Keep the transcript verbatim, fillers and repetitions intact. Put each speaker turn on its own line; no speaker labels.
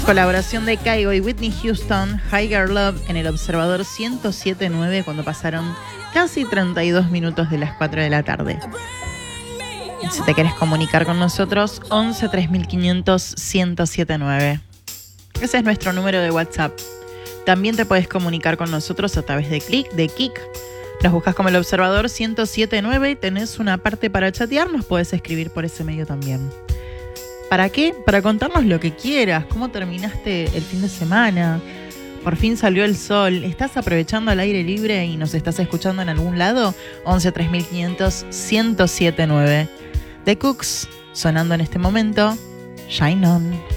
Colaboración de Kygo y Whitney Houston, Higher Love, en el Observador ciento siete punto nueve cuando pasaron casi treinta y dos minutos de las cuatro de la tarde. Si te querés comunicar con nosotros, once tres mil quinientos, ciento siete nueve. Ese es nuestro número de WhatsApp. También te puedes comunicar con nosotros a través de Click, de Kik. Nos buscas como el Observador ciento siete punto nueve y tenés una parte para chatear, nos podés escribir por ese medio también. ¿Para qué? Para contarnos lo que quieras, cómo terminaste el fin de semana, por fin salió el sol, estás aprovechando el aire libre y nos estás escuchando en algún lado, once tres mil quinientos, ciento siete nueve. The Cooks, sonando en este momento, Shine On.